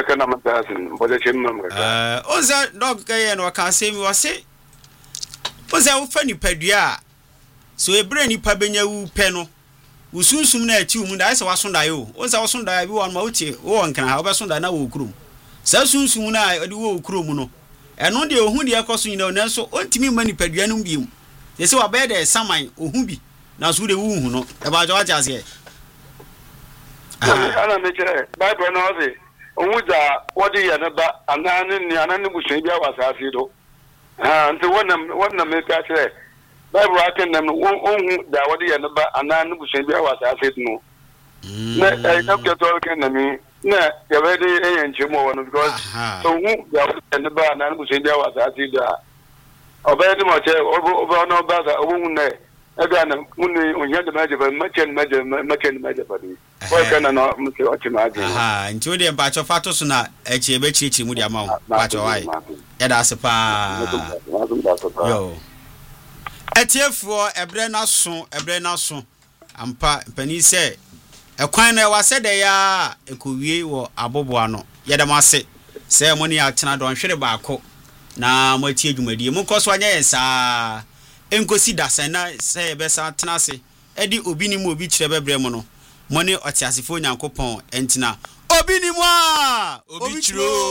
can I'm passing, but I shouldn't. Oza dog guy and waka say me was say. Oza funny pedua. So a brainy pabenya wu peno. Usunsum na ati mu da say wasonda yo. Oza wasonda bi wan ma uti wo nkan ha obesonda na wo krum. Sa sunsum na odi wo krum no. Eno de ohun de ekoso nyina na so ontimi mani padua no biom. Ye say wa be de saman ohun bi na so de wu hu no. E ba jo aja se. Ana me kire Bible no say ohun da wodi ye ne ba anane ni anane busun bi awasase do. Nti wonam me ka kire Bible aken nam ohun da wodi ye ne ba anane busun bi awasase no. Na e ka to ken na mi na ya be de enchemo wono because ohun da wodi ye ne ba anane busun bi awasase da. Obedi mo che obo no ba da ohun na ega na muni onya de maje ba machen ba di ko kana no mti ochi ma adi nti odi empa cho fato so na echi ebe chichi mu di ama wo pa cho wai ya da sepa yo etiefuo ebre na so ampa pani se ekwan na wa se de ya ekowie wo aboboa no ya da mase se mo ni atena don hwere ba ko na mo tie dwumadi mo koso anya yensa enkosi dasa na se besa tenase edi obi ni mu obi kire bebre mu no mo ne otiasefo nyankopon entina obi ni mu a obi kiro